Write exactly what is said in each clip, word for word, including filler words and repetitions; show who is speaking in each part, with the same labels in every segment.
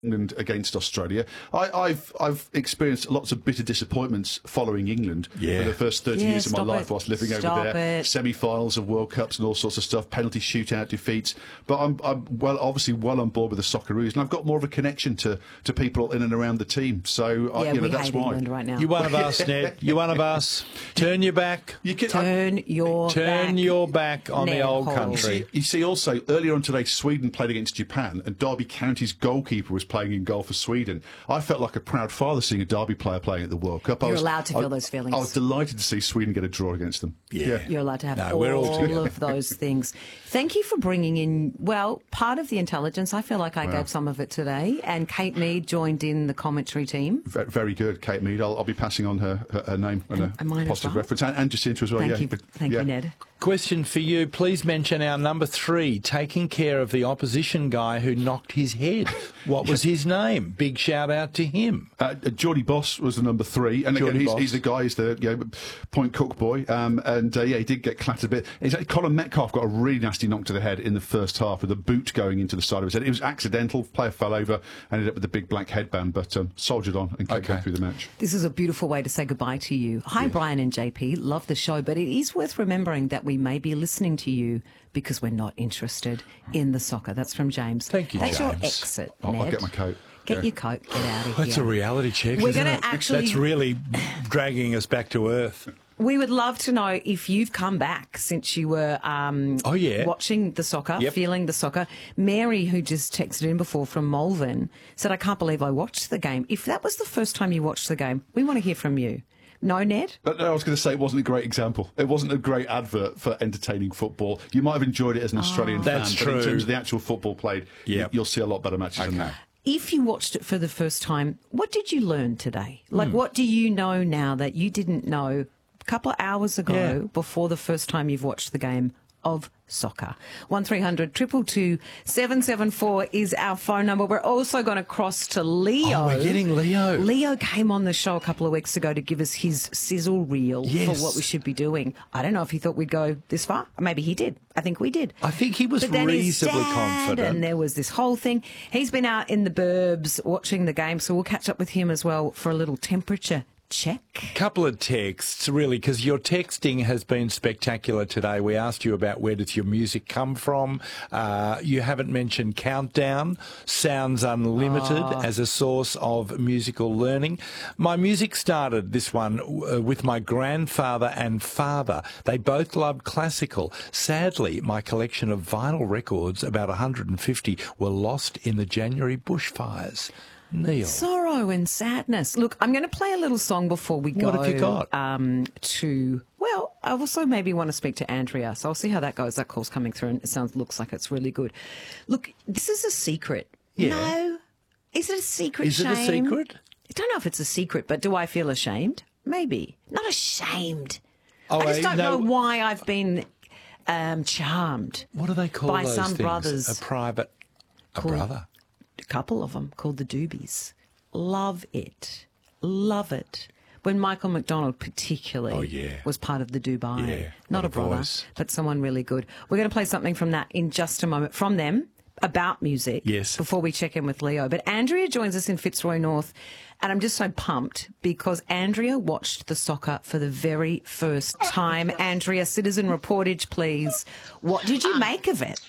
Speaker 1: England against Australia. I, I've I've experienced lots of bitter disappointments following England
Speaker 2: yeah.
Speaker 1: for the first thirty
Speaker 3: Yeah,
Speaker 1: years of my life
Speaker 3: it.
Speaker 1: whilst living
Speaker 3: Stop
Speaker 1: over there.
Speaker 3: it.
Speaker 1: Semi-finals of World Cups and all sorts of stuff, penalty shootout defeats. But I'm, I'm well, obviously well on board with the Socceroos, and I've got more of a connection to, to people in and around the team. So I,
Speaker 3: Yeah,
Speaker 1: you know,
Speaker 3: we
Speaker 1: that's
Speaker 3: hate
Speaker 1: why.
Speaker 3: England right now.
Speaker 2: You one of us, Ned. You one of us. Turn your back.
Speaker 1: You can,
Speaker 3: Turn
Speaker 1: I,
Speaker 3: your
Speaker 2: Turn
Speaker 3: back.
Speaker 2: your back on
Speaker 3: Ned
Speaker 2: the old
Speaker 3: Hall.
Speaker 2: country.
Speaker 1: You see, also, earlier on today, Sweden played against Japan, and Derby County's goalkeeper was playing in goal for Sweden. I felt like a proud father seeing a Derby player playing at the World Cup. I
Speaker 3: You're
Speaker 1: was,
Speaker 3: allowed to feel
Speaker 1: I,
Speaker 3: those feelings.
Speaker 1: I was delighted to see Sweden get a draw against them.
Speaker 2: Yeah.
Speaker 3: You're allowed to have
Speaker 2: No,
Speaker 3: all,
Speaker 2: we're all together.
Speaker 3: of those things. Thank you for bringing in, well, part of the intelligence. I feel like I
Speaker 1: Wow.
Speaker 3: gave some of it today. And Kate Mead joined in the commentary team.
Speaker 1: Ve- Very good, Kate Mead. I'll, I'll be passing on her, her, her name and,
Speaker 3: And-
Speaker 1: a
Speaker 3: and mine as
Speaker 1: positive
Speaker 3: well.
Speaker 1: reference. And, and Jacinta as well.
Speaker 3: Thank
Speaker 1: yeah.
Speaker 3: you,
Speaker 1: But,
Speaker 3: thank
Speaker 1: yeah.
Speaker 3: you, Ned.
Speaker 2: Question for you. Please mention our number three, taking care of the opposition guy who knocked his head. What was his name? Big shout out to him.
Speaker 1: Uh, Geordie Boss was the number three, and
Speaker 2: Geordie
Speaker 1: again, he's,
Speaker 2: Boss.
Speaker 1: he's the guy, he's the you know, point cook boy, um, and uh, yeah, he did get clattered a bit. It's, like Colin Metcalf got a really nasty knock to the head in the first half with a boot going into the side of his head. It was accidental. Player fell over, ended up with a big black headband, but um, soldiered on and kept
Speaker 2: Okay.
Speaker 1: going through the match.
Speaker 3: This is a beautiful way to say goodbye to you. Hi, Brian and J P. Love the show, but it is worth remembering that we may be listening to you because we're not interested in the soccer. That's from James.
Speaker 2: Thank you,
Speaker 3: That's your
Speaker 2: James.
Speaker 3: exit,
Speaker 1: I'll,
Speaker 3: Ned.
Speaker 1: I'll get my coat.
Speaker 3: Get
Speaker 1: Yeah.
Speaker 3: your coat. Get out of
Speaker 2: That's
Speaker 3: here.
Speaker 2: a reality check.
Speaker 3: We're
Speaker 2: isn't
Speaker 3: gonna
Speaker 2: it?
Speaker 3: actually-
Speaker 2: That's really dragging us back to earth.
Speaker 3: We would love to know if you've come back since you were um,
Speaker 2: Oh, yeah.
Speaker 3: watching the soccer,
Speaker 2: Yep.
Speaker 3: feeling the soccer. Mary, who just texted in before from Malvern, said, I can't believe I watched the game. If that was the first time you watched the game, we want to hear from you. No, Ned?
Speaker 1: But no, I was going to say it wasn't a great example. It wasn't a great advert for entertaining football. You might have enjoyed it as an Australian fan,
Speaker 2: That's
Speaker 1: but in
Speaker 2: true.
Speaker 1: terms of the actual football played,
Speaker 2: Yep.
Speaker 1: you, you'll see a lot better matches than that.
Speaker 3: If you watched it for the first time, what did you learn today? Like,
Speaker 2: Hmm.
Speaker 3: what do you know now that you didn't know a couple of hours ago
Speaker 2: Yeah.
Speaker 3: before the first time you've watched the game of soccer? one three hundred two two two seven seven four is our phone number. We're also going to cross to Leo.
Speaker 2: Oh, we're getting Leo.
Speaker 3: Leo came on the show a couple of weeks ago to give us his sizzle reel
Speaker 2: Yes.
Speaker 3: for what we should be doing. I don't know if he thought we'd go this far. Maybe he did. I think we did.
Speaker 2: I think he was
Speaker 3: But then his
Speaker 2: reasonably
Speaker 3: dad,
Speaker 2: confident.
Speaker 3: and there was this whole thing. He's been out in the burbs watching the game, so we'll catch up with him as well for a little temperature check.
Speaker 2: Couple of texts, really, because your texting has been spectacular today. We asked you about where does your music come from. Uh, you haven't mentioned Countdown, Sounds Unlimited as a source of musical learning. My music started, this one, uh, with my grandfather and father. They both loved classical. Sadly, my collection of vinyl records, about one hundred fifty, were lost in the January bushfires. Neil.
Speaker 3: Sorrow and sadness. Look, I'm going to play a little song before we go.
Speaker 2: What have you got?
Speaker 3: Um, to well, I also maybe want to speak to Andrea, so I'll see how that goes. That call's coming through, and it sounds looks like it's really good. Look, this is a secret.
Speaker 2: Yeah.
Speaker 3: No, is it a secret?
Speaker 2: Is it a
Speaker 3: shame?
Speaker 2: secret?
Speaker 3: I don't know if it's a secret, but do I feel ashamed? Maybe not ashamed.
Speaker 2: Oh,
Speaker 3: I just
Speaker 2: eh,
Speaker 3: don't
Speaker 2: no.
Speaker 3: know why I've been um, charmed.
Speaker 2: What do they call
Speaker 3: by
Speaker 2: those
Speaker 3: some
Speaker 2: things?
Speaker 3: brothers.
Speaker 2: A private, a
Speaker 3: Called-
Speaker 2: brother.
Speaker 3: A couple of them called the Doobies. Love it. Love it. When Michael McDonald particularly
Speaker 2: Oh, yeah.
Speaker 3: was part of the Dubai.
Speaker 2: Yeah,
Speaker 3: Not
Speaker 2: what
Speaker 3: a
Speaker 2: a
Speaker 3: brother,
Speaker 2: voice.
Speaker 3: but someone really good. We're going to play something from that in just a moment from them about music
Speaker 2: Yes.
Speaker 3: before we check in with Leo. But Andrea joins us in Fitzroy North, and I'm just so pumped because Andrea watched the soccer for the very first time. Andrea, Citizen Reportage, please. What did you make of it?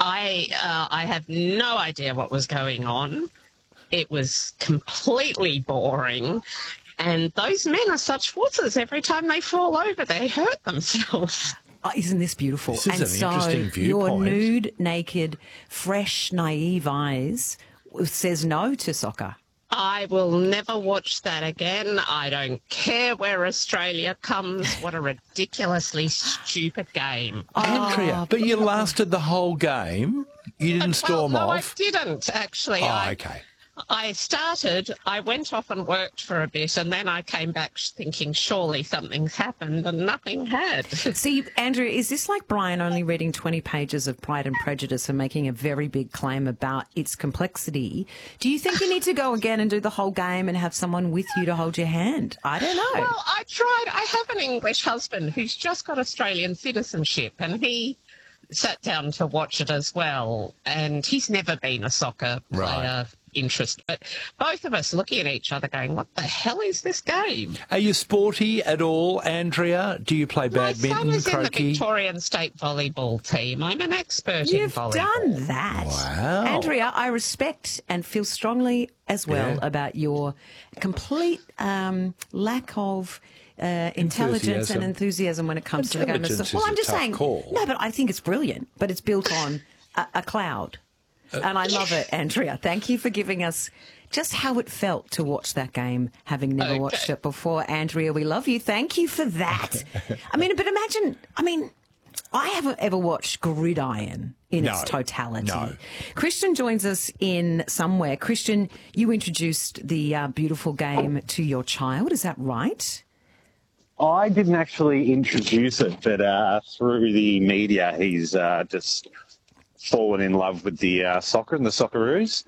Speaker 4: I uh, I have no idea what was going on. It was completely boring. And those men are such wussers. Every time they fall over, they hurt themselves.
Speaker 3: Oh, isn't this beautiful?
Speaker 2: This is
Speaker 3: and
Speaker 2: an
Speaker 3: so
Speaker 2: interesting
Speaker 3: your
Speaker 2: viewpoint.
Speaker 3: nude, naked, fresh, naive eyes says no to soccer.
Speaker 4: I will never watch that again. I don't care where Australia comes. What a ridiculously stupid game.
Speaker 2: Andrea, but you lasted the whole game. You didn't storm
Speaker 4: well, no,
Speaker 2: off.
Speaker 4: I didn't, actually.
Speaker 2: Oh,
Speaker 4: I,
Speaker 2: okay.
Speaker 4: I started, I went off and worked for a bit, and then I came back thinking surely something's happened, and nothing had.
Speaker 3: See, Andrea, is this like Brian only reading twenty pages of Pride and Prejudice and making a very big claim about its complexity? Do you think you need to go again and do the whole game and have someone with you to hold your hand? I don't know.
Speaker 4: Well, I tried. I have an English husband who's just got Australian citizenship, and he sat down to watch it as well. And he's never been a soccer player
Speaker 2: Right.
Speaker 4: interest. But both of us looking at each other going, what the hell is this game?
Speaker 2: Are you sporty at all, Andrea? Do you play badminton,
Speaker 4: My son is in the
Speaker 2: croquet?
Speaker 4: Victorian State volleyball team. I'm an expert in
Speaker 3: You've
Speaker 4: volleyball.
Speaker 3: done that.
Speaker 2: Wow.
Speaker 3: Andrea, I respect and feel strongly as well
Speaker 2: Yeah.
Speaker 3: about your complete um, lack of uh, intelligence and
Speaker 2: Enthusiasm.
Speaker 3: enthusiasm when it comes to the game. of
Speaker 2: Intelligence
Speaker 3: stuff. Well,
Speaker 2: is
Speaker 3: I'm
Speaker 2: a
Speaker 3: just
Speaker 2: tough
Speaker 3: saying,
Speaker 2: call.
Speaker 3: no, but I think it's brilliant, but it's built on a, a cloud.
Speaker 2: Uh,
Speaker 3: And I love it, Andrea. Thank you for giving us just how it felt to watch that game, having never
Speaker 4: Okay.
Speaker 3: watched it before. Andrea, we love you. Thank you for that. I mean, but imagine, I mean, I haven't ever watched Gridiron in
Speaker 2: No,
Speaker 3: its totality.
Speaker 2: no.
Speaker 3: Christian joins us in somewhere. Christian, you introduced the uh, beautiful game to your child. Is that right?
Speaker 5: I didn't actually introduce it, but uh, through the media, he's uh, just fallen in love with the uh, soccer and the Socceroos.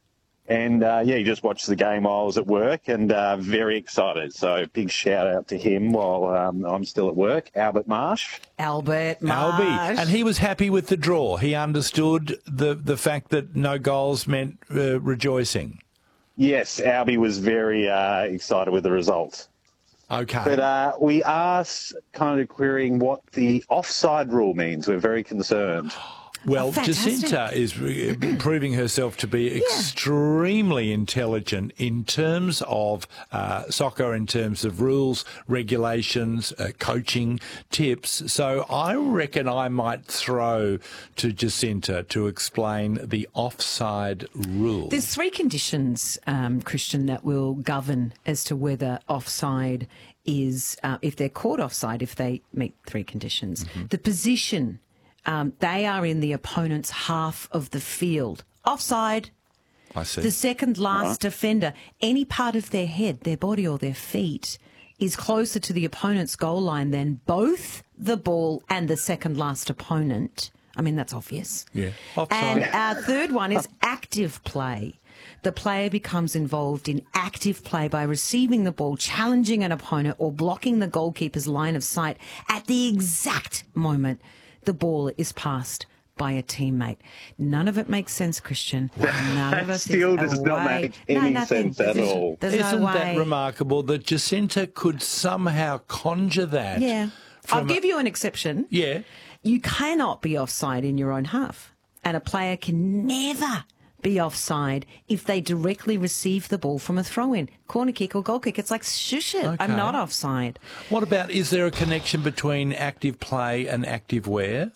Speaker 5: And, uh, yeah, he just watched the game while I was at work and uh, very excited. So big shout out to him while um, I'm still at work, Albert Marsh.
Speaker 3: Albert Marsh.
Speaker 2: Albie. And he was happy with the draw. He understood the, the fact that no goals meant uh, rejoicing.
Speaker 5: Yes, Albie was very uh, excited with the result.
Speaker 2: Okay.
Speaker 5: But uh, we are s- kind of querying what the offside rule means. We're very concerned.
Speaker 2: Well,
Speaker 3: Oh, fantastic.
Speaker 2: Jacinta is re- proving herself to be extremely intelligent in terms of uh, soccer, in terms of rules, regulations, uh, coaching, tips. So I reckon I might throw to Jacinta to explain the offside rule.
Speaker 3: There's three conditions, um, Christian, that will govern as to whether offside is, uh, if they're caught offside, if they meet three conditions.
Speaker 2: Mm-hmm.
Speaker 3: The position, um, they are in the opponent's half of the field. Offside.
Speaker 2: I see.
Speaker 3: The second last defender, any part of their head, their body or their feet is closer to the opponent's goal line than both the ball and the second last opponent. I mean, that's obvious.
Speaker 2: Yeah. Offside.
Speaker 3: And our third one is active play. The player becomes involved in active play by receiving the ball, challenging an opponent or blocking the goalkeeper's line of sight at the exact moment the ball is passed by a teammate. None of it makes sense, Christian. None of us
Speaker 5: Still
Speaker 3: is
Speaker 5: does not
Speaker 3: away.
Speaker 5: make any
Speaker 3: nothing.
Speaker 5: sense at
Speaker 3: There's-
Speaker 5: all.
Speaker 3: There's
Speaker 2: Isn't
Speaker 3: no way.
Speaker 2: that remarkable that Jacinta could somehow conjure that?
Speaker 3: Yeah. I'll
Speaker 2: from
Speaker 3: give you an exception.
Speaker 2: Yeah.
Speaker 3: You cannot be offside in your own half. And a player can never be offside if they directly receive the ball from a throw-in, corner kick or goal kick. It's like, shush it, I'm
Speaker 2: Okay.
Speaker 3: not offside.
Speaker 2: What about, is there a connection between active play and active wear?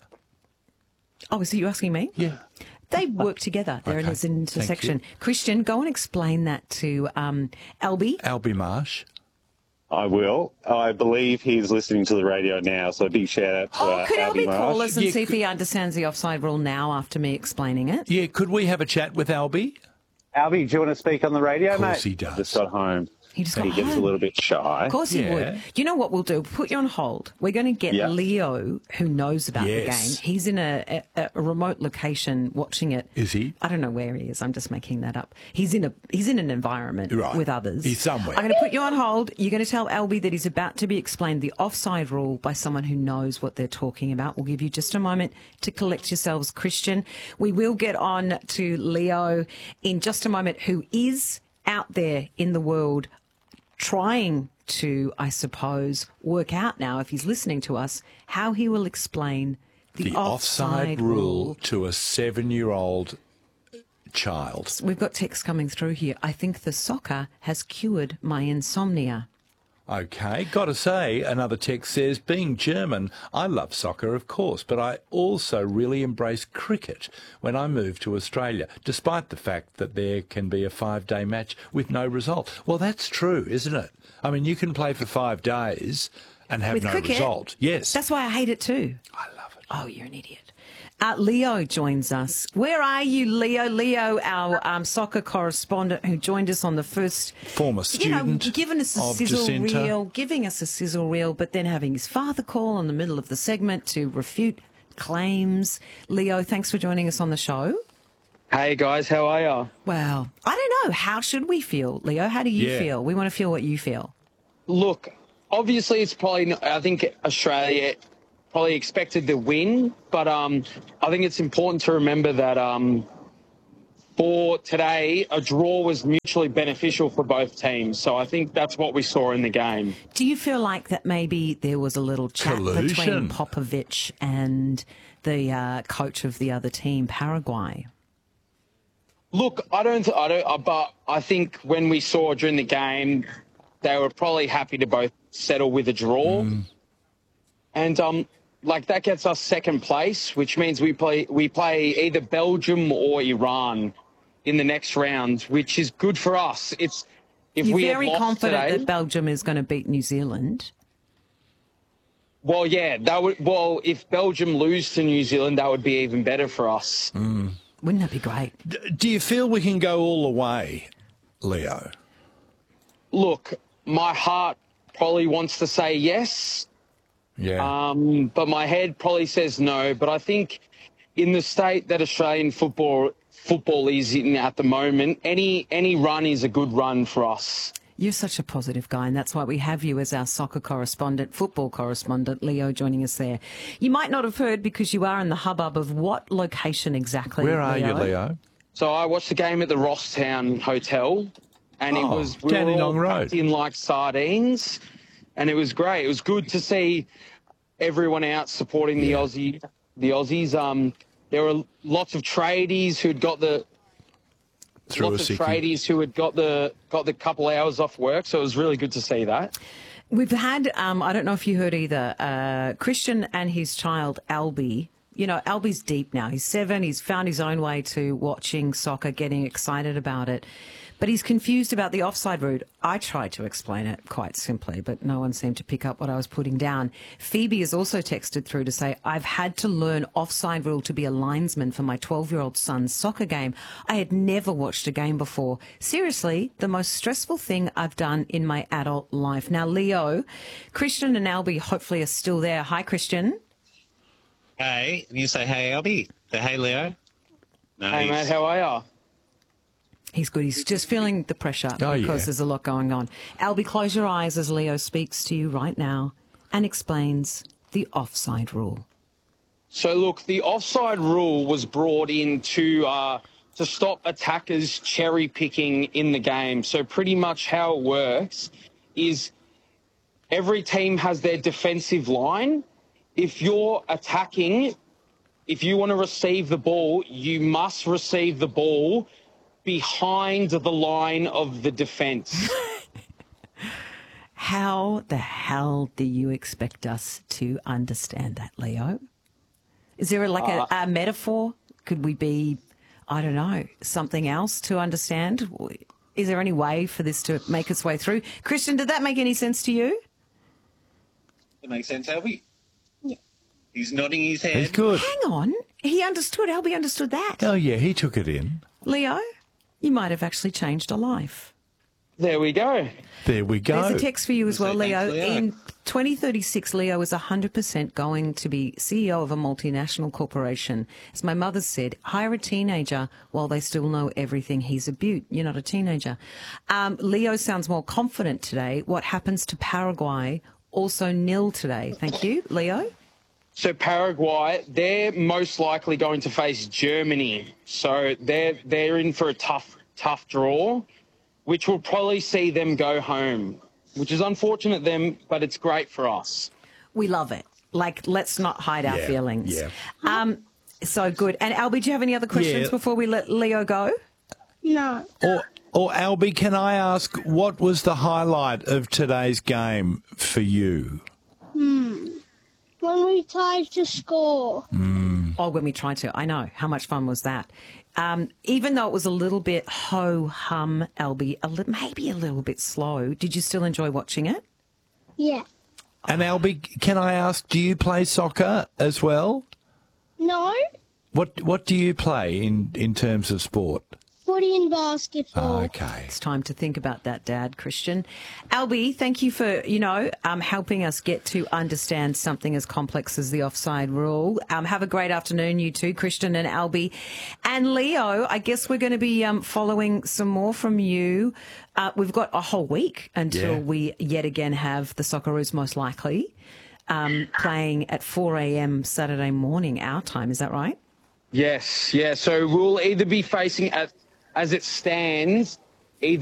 Speaker 3: Oh, so you're asking me?
Speaker 2: Yeah.
Speaker 3: They work together. There
Speaker 2: Okay.
Speaker 3: is an
Speaker 2: Thank
Speaker 3: intersection. Christian, go and explain that to um, Albie.
Speaker 2: Albie Marsh.
Speaker 5: I will. I believe he's listening to the radio now, so a big shout out to
Speaker 3: Oh,
Speaker 5: uh,
Speaker 3: could Albie
Speaker 5: Albie
Speaker 3: call
Speaker 5: Marsh.
Speaker 3: us and
Speaker 2: Yeah,
Speaker 3: see if
Speaker 2: could-
Speaker 3: he understands the offside rule now after me explaining it?
Speaker 2: Yeah, could we have a chat with Albie?
Speaker 5: Albie, do you want to speak on the radio,
Speaker 2: Of course
Speaker 5: mate?
Speaker 2: he does.
Speaker 5: I just got home.
Speaker 3: He just
Speaker 5: He
Speaker 3: got
Speaker 5: gets a
Speaker 3: home.
Speaker 5: little bit shy.
Speaker 3: Of course he
Speaker 2: Yeah.
Speaker 3: would. You know what we'll do? Put you on hold. We're going to get
Speaker 5: Yeah.
Speaker 3: Leo, who knows about
Speaker 2: Yes.
Speaker 3: the game. He's in a, a, a remote location watching it.
Speaker 2: Is he?
Speaker 3: I don't know where he is. I'm just making that up. He's in a he's in an environment
Speaker 2: Right.
Speaker 3: with others.
Speaker 2: He's somewhere.
Speaker 3: I'm going to put you on hold. You're going to tell Albie that he's about to be explained the offside rule by someone who knows what they're talking about. We'll give you just a moment to collect yourselves, Christian. We will get on to Leo in just a moment, who is out there in the world trying to, I suppose, work out now, if he's listening to us, how he will explain the,
Speaker 2: The offside rule to a seven-year-old child.
Speaker 3: We've got text coming through here. I think the soccer has cured my insomnia.
Speaker 2: Okay, got to say, another text says, being German, I love soccer, of course, but I also really embrace cricket when I moved to Australia, despite the fact that there can be a five-day match with no result. Well, that's true, isn't it? I mean, you can play for five days and have
Speaker 3: With
Speaker 2: no
Speaker 3: cricket?
Speaker 2: result. Yes.
Speaker 3: That's why I hate it too.
Speaker 2: I love it.
Speaker 3: Oh, you're an idiot. Uh, Leo joins us. Where are you, Leo? Leo, our um, soccer correspondent who joined us on the first...
Speaker 2: Former
Speaker 3: You know,
Speaker 2: student
Speaker 3: giving us a
Speaker 2: of
Speaker 3: sizzle
Speaker 2: Jacinta.
Speaker 3: reel, giving us a sizzle reel, but then having his father call in the middle of the segment to refute claims. Leo, thanks for joining us on the show.
Speaker 6: Hey guys, how are ya?
Speaker 3: Well, I don't know. How should we feel, Leo? How do you
Speaker 2: Yeah.
Speaker 3: feel? We want to feel what you feel.
Speaker 6: Look, obviously it's probably not, I think Australia probably expected the win, but um, I think it's important to remember that um, for today, a draw was mutually beneficial for both teams. So I think that's what we saw in the game.
Speaker 3: Do you feel like that maybe there was a little chat
Speaker 2: Collusion.
Speaker 3: between Popovich and the uh, coach of the other team, Paraguay?
Speaker 6: Look, I don't, I don't, uh, but I think when we saw during the game, they were probably happy to both settle with a draw.
Speaker 2: Mm.
Speaker 6: And, um, like, that gets us second place, which means we play we play either Belgium or Iran in the next round, which is good for us. It's if
Speaker 3: You're
Speaker 6: we had
Speaker 3: very
Speaker 6: lost
Speaker 3: confident
Speaker 6: today,
Speaker 3: that Belgium is going to beat New Zealand.
Speaker 6: well, yeah, that would. Well, if Belgium lose to New Zealand, that would be even better for us.
Speaker 2: Mm.
Speaker 3: Wouldn't that be great?
Speaker 2: D- do you feel we can go all the way, Leo?
Speaker 6: Look, my heart probably wants to say yes.
Speaker 2: Yeah.
Speaker 6: Um, but my head probably says no. But I think in the state that Australian football football is in at the moment, any any run is a good run for us.
Speaker 3: You're such a positive guy, and that's why we have you as our soccer correspondent, football correspondent, Leo, joining us there. You might not have heard because you are in the hubbub of what location exactly,
Speaker 2: Where are
Speaker 3: Leo?
Speaker 2: you, Leo?
Speaker 6: So I watched the game at the Rosstown Hotel, and it
Speaker 2: Oh,
Speaker 6: was we
Speaker 2: Dandenong
Speaker 6: were all
Speaker 2: Road.
Speaker 6: packed in like sardines, and it was great. It was good to see everyone out supporting the
Speaker 2: Yeah.
Speaker 6: Aussie, the Aussies. Um, there were lots of tradies who'd got the
Speaker 2: Through a
Speaker 6: lots of
Speaker 2: sickie.
Speaker 6: tradies who had got the got the couple hours off work, so it was really good to see that.
Speaker 3: We've had, um, I don't know if you heard either, uh, Christian and his child, Albie. You know, Albie's deep now. He's seven. He's found his own way to watching soccer, getting excited about it. But he's confused about the offside rule. I tried to explain it quite simply, but no one seemed to pick up what I was putting down. Phoebe has also texted through to say, I've had to learn offside rule to be a linesman for my twelve-year-old son's soccer game. I had never watched a game before. Seriously, the most stressful thing I've done in my adult life. Now, Leo, Christian and Albie hopefully are still there. Hi, Christian.
Speaker 7: Hey, and you say, hey, Albie. Say, hey, Leo. No,
Speaker 6: Hey,
Speaker 7: he's-
Speaker 6: mate, how are you?
Speaker 3: He's good. He's just feeling the pressure
Speaker 2: Oh,
Speaker 3: because
Speaker 2: yeah.
Speaker 3: there's a lot going on. Albie, close your eyes as Leo speaks to you right now and explains the offside rule.
Speaker 6: So, look, the offside rule was brought in to, uh, to stop attackers cherry picking in the game. So pretty much how it works is every team has their defensive line. If you're attacking, if you want to receive the ball, you must receive the ball behind the line of the defence.
Speaker 3: How the hell do you expect us to understand that, Leo? Is there like a, a metaphor? Could we be, I don't know, something else to understand? Is there any way for this to make its way through? Christian, did that make any sense to you?
Speaker 7: That makes sense, Albie? Yeah. He's nodding his head.
Speaker 2: He's good.
Speaker 3: Hang on. He understood. Albie understood that.
Speaker 2: Oh, yeah, he took it in.
Speaker 3: Leo, you might have actually changed a life.
Speaker 6: There we go.
Speaker 2: There we go.
Speaker 3: There's a text for you as well,
Speaker 7: Say
Speaker 3: Leo.
Speaker 7: thanks, Leo.
Speaker 3: In twenty thirty-six, Leo is one hundred percent going to be C E O of a multinational corporation. As my mother said, hire a teenager while they still know everything. He's a beaut. You're not a teenager. Um, Leo sounds more confident today. What happens to Paraguay? Also nil today. Thank you, Leo.
Speaker 6: So Paraguay, they're most likely going to face Germany. So they're they're in for a tough tough draw, which will probably see them go home, which is unfortunate them, but it's great for us.
Speaker 3: We love it. Like, let's not hide our
Speaker 2: Yeah,
Speaker 3: feelings.
Speaker 2: yeah.
Speaker 3: Um, so good. And Albie, do you have any other questions
Speaker 2: Yeah.
Speaker 3: before we let Leo go?
Speaker 8: No.
Speaker 2: Or, or Albie, can I ask, what was the highlight of today's game for you?
Speaker 8: When we tried to score.
Speaker 3: Oh, when we tried to. I know. How much fun was that? Um, even though it was a little bit ho-hum, Albie, a li- maybe a little bit slow, did you still enjoy watching it?
Speaker 8: Yeah.
Speaker 2: And Albie, can I ask, do you play soccer as well?
Speaker 8: No.
Speaker 2: What What do you play in, in terms of sport?
Speaker 8: Footy and basketball.
Speaker 2: Okay.
Speaker 3: It's time to think about that, Dad, Christian. Albie, thank you for, you know, um, helping us get to understand something as complex as the offside rule. Um, have a great afternoon, you two, Christian and Albie. And Leo, I guess we're going to be um, following some more from you. Uh, we've got a whole week until
Speaker 2: Yeah.
Speaker 3: we yet again have the Socceroos most likely um, playing at four a.m. Saturday morning, our time. Is that right?
Speaker 6: Yes, yeah. So we'll either be facing at as it stands,